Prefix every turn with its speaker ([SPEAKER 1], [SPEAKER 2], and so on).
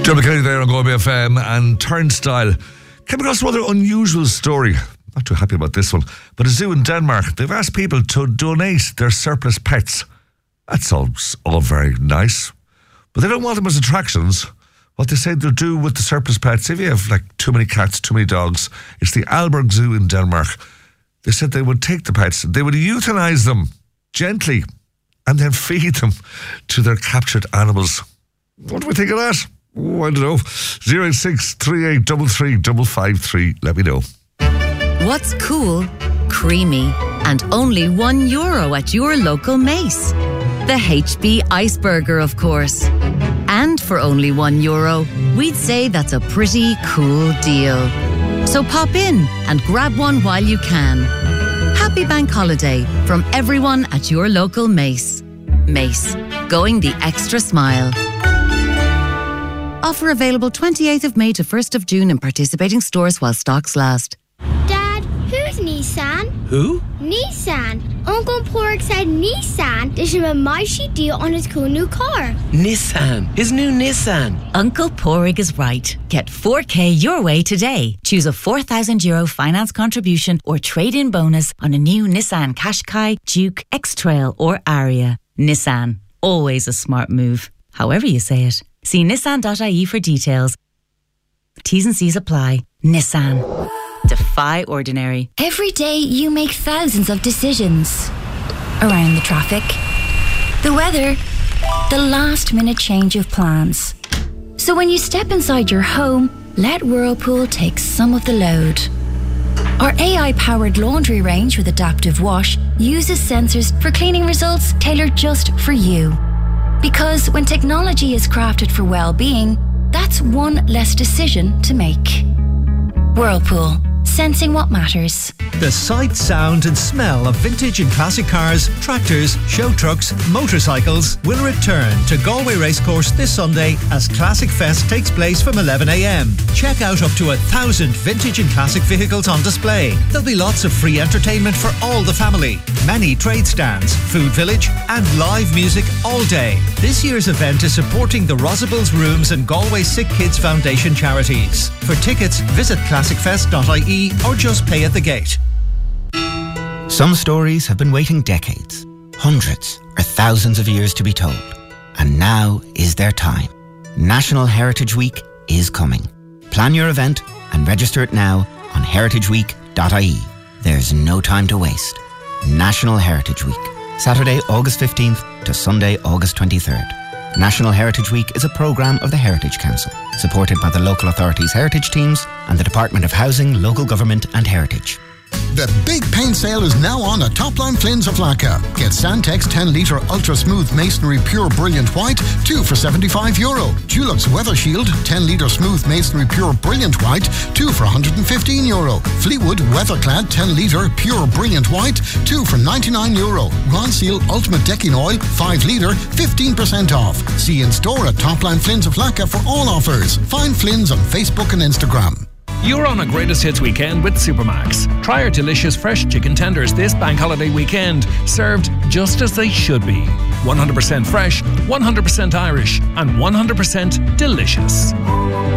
[SPEAKER 1] Joe McKenny there on Galway FM. And Turnstile came across a rather unusual story. Not too happy about this one. But a zoo in Denmark, they've asked people to donate their surplus pets. That sounds all very nice. But they don't want them as attractions. What they say they'll do with the surplus pets, if you have like too many cats, too many dogs, it's the Aalborg Zoo in Denmark. They said they would take the pets, they would euthanize them gently and then feed them to their captured animals. What do we think of that? Oh, I don't know. 086 3833 553. Let me know.
[SPEAKER 2] What's cool, creamy, and only €1 at your local Mace? The HB Iceburger, of course. And for only €1, we'd say that's a pretty cool deal. So pop in and grab one while you can. Happy Bank Holiday from everyone at your local Mace. Mace, going the extra mile. Offer available 28th of May to 1st of June in participating stores while stocks last.
[SPEAKER 3] Dad, who's Nissan?
[SPEAKER 4] Who?
[SPEAKER 3] Nissan. Uncle Pork said Nissan. There's a mighty deal on his cool new car.
[SPEAKER 4] Nissan. His new Nissan.
[SPEAKER 2] Uncle Porig is right. Get 4K your way today. Choose a €4,000 finance contribution or trade-in bonus on a new Nissan Qashqai, Duke, X-Trail or Ariya. Nissan. Always a smart move. However you say it. See nissan.ie for details. T's and C's apply. Nissan. Defy ordinary.
[SPEAKER 5] Every day you make thousands of decisions. Around the traffic, the weather, the last minute change of plans. So when you step inside your home, let Whirlpool take some of the load. Our AI-powered laundry range with Adaptive Wash uses sensors for cleaning results tailored just for you. Because when technology is crafted for well-being, that's one less decision to make. Whirlpool. Sensing what matters.
[SPEAKER 6] The sight, sound and smell of vintage and classic cars, tractors, show trucks, motorcycles will return to Galway Racecourse this Sunday as Classic Fest takes place from 11 a.m. Check out up to 1,000 vintage and classic vehicles on display. There'll be lots of free entertainment for all the family, many trade stands, food village and live music all day. This year's event is supporting the Rosabells Rooms and Galway Sick Kids Foundation charities. For tickets, visit classicfest.ie or just pay at the gate.
[SPEAKER 7] Some stories have been waiting decades, hundreds or thousands of years to be told. And now is their time. National Heritage Week is coming. Plan your event and register it now on heritageweek.ie. There's no time to waste. National Heritage Week. Saturday, August 15th to Sunday, August 23rd. National Heritage Week is a programme of the Heritage Council, supported by the local authorities' heritage teams and the Department of Housing, Local Government and Heritage.
[SPEAKER 8] The big paint sale is now on at Topline Flynn's of Lacca. Get Santex 10 litre ultra smooth masonry pure brilliant white, 2 for €75. Dulux Weather Shield 10 litre smooth masonry pure brilliant white, 2 for €115. Fleetwood Weatherclad 10 litre pure brilliant white, 2 for €99. Ron Seal Ultimate Decking Oil 5 litre, 15% off. See in store at Topline Flynn's of Lacca for all offers. Find Flynn's on Facebook and Instagram.
[SPEAKER 9] You're on a Greatest Hits weekend with Supermax. Try our delicious fresh chicken tenders this bank holiday weekend, served just as they should be. 100% fresh, 100% Irish, and 100% delicious.